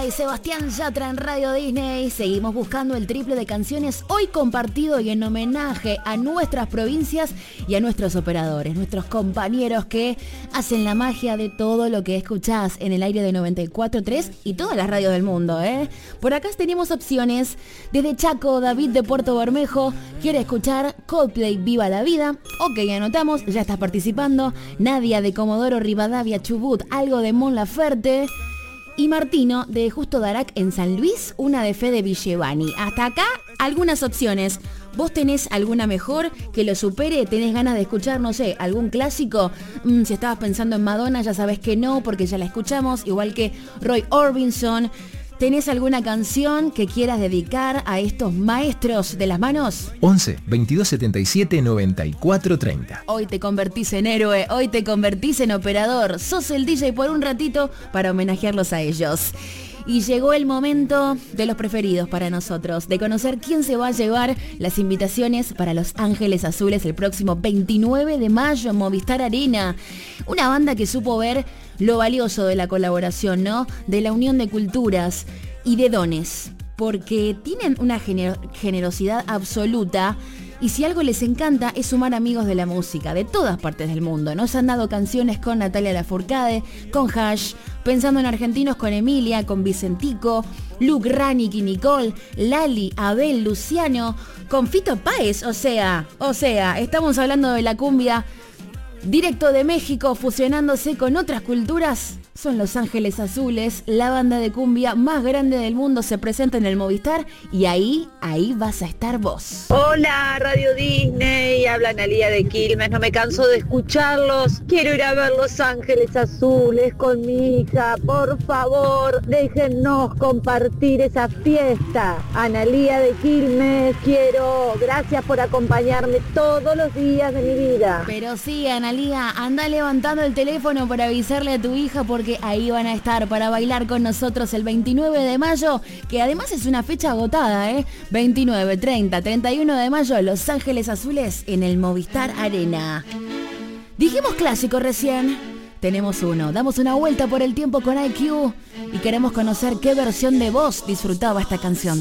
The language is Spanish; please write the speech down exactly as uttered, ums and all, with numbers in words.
Paula y Sebastián Yatra en Radio Disney. Seguimos buscando el triple de canciones hoy compartido y en homenaje a nuestras provincias y a nuestros operadores, nuestros compañeros que hacen la magia de todo lo que escuchás en el aire de noventa y cuatro punto tres y todas las radios del mundo, ¿eh? Por acá tenemos opciones. Desde Chaco, David de Puerto Bermejo quiere escuchar Coldplay, Viva la Vida. Ok, anotamos, ya estás participando. Nadia de Comodoro Rivadavia, Chubut, algo de Mon Laferte. Y Martino de Justo Darac en San Luis, una de Fede Villevani. Hasta acá, algunas opciones. ¿Vos tenés alguna mejor que lo supere? ¿Tenés ganas de escuchar, no sé, algún clásico? Mm, si estabas pensando en Madonna, ya sabés que no, porque ya la escuchamos, igual que Roy Orbison. ¿Tenés alguna canción que quieras dedicar a estos maestros de las manos? once, veintidós setenta y siete, noventa y cuatro treinta. Hoy te convertís en héroe, hoy te convertís en operador. Sos el D J por un ratito para homenajearlos a ellos. Y llegó el momento de los preferidos para nosotros, de conocer quién se va a llevar las invitaciones para Los Ángeles Azules el próximo veintinueve de mayo en Movistar Arena. Una banda que supo ver lo valioso de la colaboración, ¿no? De la unión de culturas y de dones, porque tienen una gener- generosidad absoluta. Y si algo les encanta es sumar amigos de la música, de todas partes del mundo. Nos han dado canciones con Natalia Lafourcade, con Hash, pensando en argentinos con Emilia, con Vicentico, Luke, Ranik y Nicole, Lali, Abel, Luciano, con Fito Páez, o sea, o sea, estamos hablando de la cumbia directo de México, fusionándose con otras culturas. Son Los Ángeles Azules, la banda de cumbia más grande del mundo, se presenta en el Movistar y ahí, ahí vas a estar vos. Hola, Radio Disney, habla Analía de Quilmes, no me canso de escucharlos. Quiero ir a ver Los Ángeles Azules con mi hija, por favor, déjennos compartir esa fiesta. Analía de Quilmes, quiero, gracias por acompañarme todos los días de mi vida. Pero sí, Analía, anda levantando el teléfono para avisarle a tu hija porque ahí van a estar para bailar con nosotros el veintinueve de mayo, que además es una fecha agotada, ¿eh? veintinueve, treinta, treinta y uno de mayo, Los Ángeles Azules en el Movistar Arena. Dijimos clásico recién, tenemos uno, damos una vuelta por el tiempo con I Q y queremos conocer qué versión de voz disfrutaba esta canción.